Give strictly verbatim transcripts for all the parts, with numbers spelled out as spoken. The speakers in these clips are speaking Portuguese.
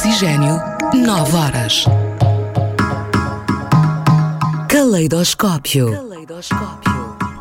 Oxigênio, nove horas. Caleidoscópio. Caleidoscópio.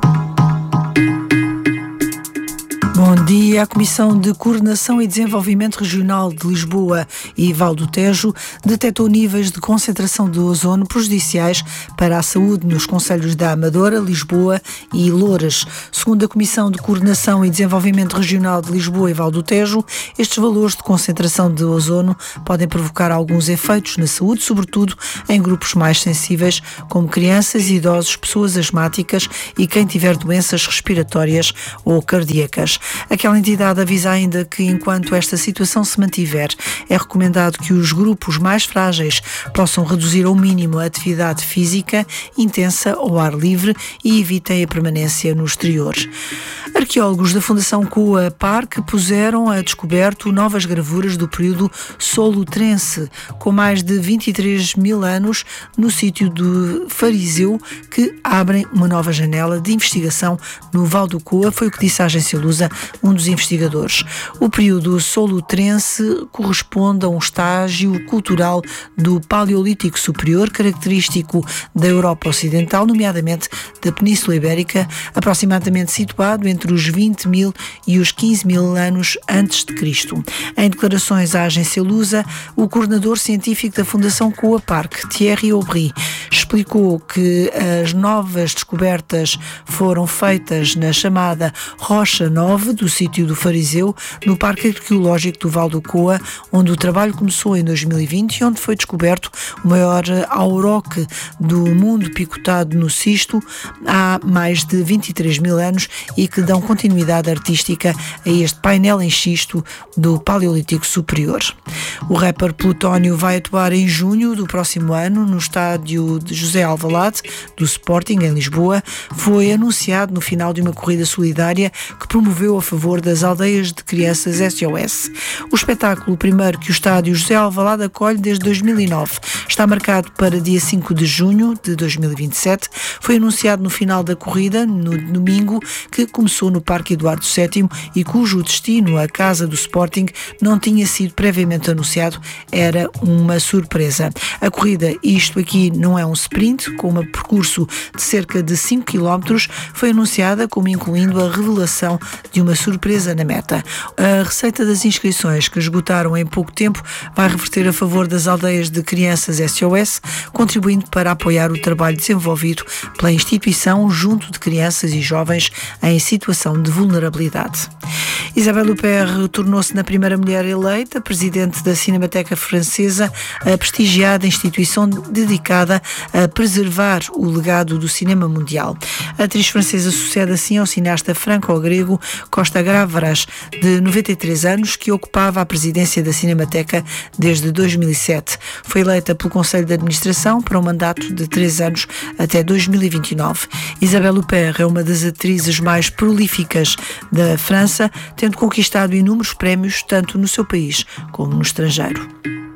Bom dia. A Comissão de Coordenação e Desenvolvimento Regional de Lisboa e Val do Tejo detectou níveis de concentração de ozono prejudiciais para a saúde nos concelhos da Amadora, Lisboa e Loures. Segundo a Comissão de Coordenação e Desenvolvimento Regional de Lisboa e Val do Tejo, estes valores de concentração de ozono podem provocar alguns efeitos na saúde, sobretudo em grupos mais sensíveis, como crianças, idosos, pessoas asmáticas e quem tiver doenças respiratórias ou cardíacas. Aquela entidade avisa ainda que, enquanto esta situação se mantiver, é recomendado que os grupos mais frágeis possam reduzir ao mínimo a atividade física intensa ao ar livre e evitem a permanência no exterior. Arqueólogos da Fundação Coa Parque puseram a descoberto novas gravuras do período solutrense, com mais de vinte e três mil anos, no sítio do Fariseu, que abrem uma nova janela de investigação no Val do Coa, foi o que disse a Agência Lusa, um dos investigadores. O período solutrense corresponde a um estágio cultural do Paleolítico Superior, característico da Europa Ocidental, nomeadamente da Península Ibérica, aproximadamente situado entre os vinte mil e os quinze mil anos antes de Cristo. Em declarações à Agência Lusa, o coordenador científico da Fundação Coa Parque, Thierry Aubry, explicou que as novas descobertas foram feitas na chamada Rocha nove do sítio do Fariseu, no Parque Arqueológico do Val do Coa, onde o trabalho começou em dois mil e vinte e onde foi descoberto o maior auroque do mundo picotado no cisto há mais de vinte e três mil anos e que dão continuidade artística a este painel em xisto do Paleolítico Superior. O rapper Plutónio vai atuar em junho do próximo ano no estádio de José Alvalade, do Sporting, em Lisboa. Foi anunciado no final de uma corrida solidária que promoveu a favor das aldeias de crianças S O S. O espetáculo, primeiro que o estádio José Alvalade acolhe desde dois mil e nove, está marcado para dia cinco de junho de dois mil e vinte e sete. Foi anunciado no final da corrida, no domingo, que começou no Parque Eduardo sétimo e cujo destino, a casa do Sporting, não tinha sido previamente anunciado, era uma surpresa. A corrida, isto aqui não é um sprint, com um percurso de cerca de cinco quilómetros, foi anunciada como incluindo a revelação de uma surpresa na meta. A receita das inscrições, que esgotaram em pouco tempo, vai reverter a favor das aldeias de crianças S O S, contribuindo para apoiar o trabalho desenvolvido pela instituição junto de crianças e jovens em situação de vulnerabilidade. Isabelle Huppert tornou-se na primeira mulher eleita presidente da Cinemateca Francesa, a prestigiada instituição dedicada a preservar o legado do cinema mundial. A atriz francesa sucede assim ao cineasta franco-grego Costa Gavras, de noventa e três anos, que ocupava a presidência da Cinemateca desde dois mil e sete. Foi eleita pelo Conselho de Administração para um mandato de três anos até dois mil e vinte e nove. Isabelle Huppert é uma das atrizes mais prolíficas da França, tendo conquistado inúmeros prémios tanto no seu país como no estrangeiro.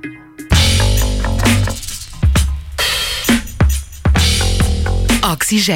Oxigênio.